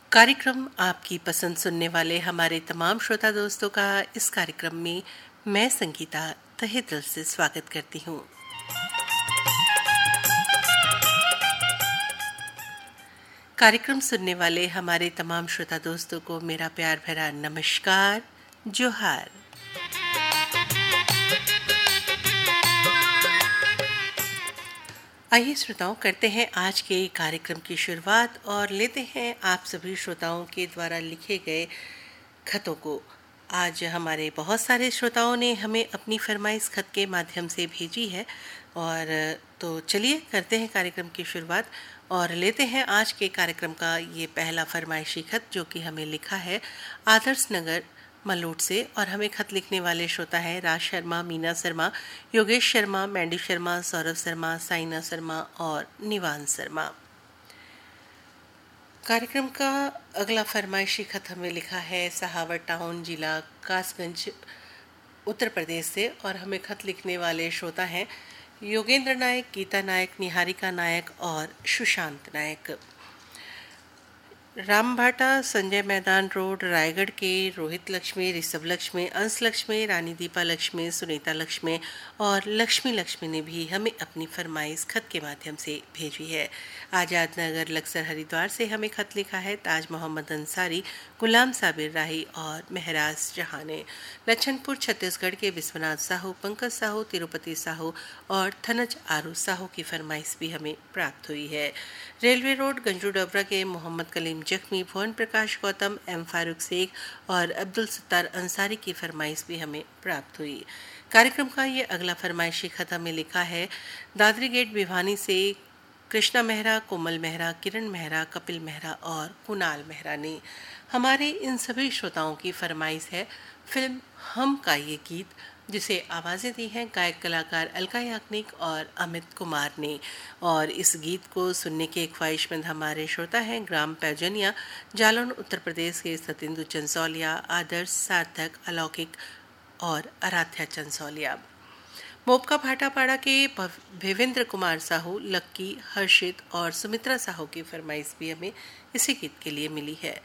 कार्यक्रम आपकी पसंद सुनने वाले हमारे तमाम श्रोता दोस्तों का इस कार्यक्रम में मैं संगीता तहे दिल से स्वागत करती हूँ। कार्यक्रम सुनने वाले हमारे तमाम श्रोता दोस्तों को मेरा प्यार भरा नमस्कार, जोहार। आइए श्रोताओं, करते हैं आज के कार्यक्रम की शुरुआत और लेते हैं आप सभी श्रोताओं के द्वारा लिखे गए खतों को। आज हमारे बहुत सारे श्रोताओं ने हमें अपनी फरमाइश खत के माध्यम से भेजी है और तो चलिए करते हैं कार्यक्रम की शुरुआत और लेते हैं आज के कार्यक्रम का ये पहला फरमाइशी खत, जो कि हमें लिखा है आदर्श नगर मलोट से। और हमें खत लिखने वाले श्रोता हैं राज शर्मा, मीना शर्मा, योगेश शर्मा, मैंडी शर्मा, सौरभ शर्मा, साइना शर्मा और निवान शर्मा। कार्यक्रम का अगला फरमाइशी खत हमें लिखा है सहावर टाउन, जिला कासगंज, उत्तर प्रदेश से। और हमें खत लिखने वाले श्रोता हैं योगेंद्र नायक, गीता नायक, निहारिका नायक और सुशांत नायक। रामभाटा, संजय मैदान रोड, रायगढ़ के रोहित लक्ष्मी, ऋषभ लक्ष्मी, अंश लक्ष्मी, रानी दीपा लक्ष्मी, सुनीता लक्ष्मी और लक्ष्मी लक्ष्मी ने भी हमें अपनी फरमाइश खत के माध्यम से भेजी है। आज़ाद नगर लक्सर हरिद्वार से हमें खत लिखा है ताज मोहम्मद अंसारी, गुलाम साबिर राही और महराज जहां ने। लच्छनपुर छत्तीसगढ़ के विश्वनाथ साहू, पंकज साहू, तिरुपति साहू और थनज आरू साहू की फरमाइश भी हमें प्राप्त हुई है। रेलवे रोड गंजू डबरा के मोहम्मद कलीम जख्मी, भुवन प्रकाश गौतम, एम फारूक शेख और अब्दुल सत्तार अंसारी की फरमाइश भी हमें प्राप्त हुई। कार्यक्रम का ये अगला फरमाइशी खत हमें लिखा है दादरी गेट भिवानी से कृष्णा मेहरा, कोमल मेहरा, किरण मेहरा, कपिल मेहरा और कुणाल मेहरा ने। हमारे इन सभी श्रोताओं की फरमाइश है फिल्म हम का ये गीत, जिसे आवाज़ें दी हैं गायक कलाकार अलका याग्निक और अमित कुमार ने। और इस गीत को सुनने के ख्वाहिशमंद हमारे श्रोता हैं ग्राम पैजनिया, जालौन, उत्तर प्रदेश के सतेंदु चंसौलिया, आदर्श, सार्थक, अलौकिक और आराध्या चंसौलिया। मोपका भाटापाड़ा के भेवेंद्र कुमार साहू, लक्की, हर्षित और सुमित्रा साहू की फरमाइश भी हमें इसी गीत के लिए मिली है।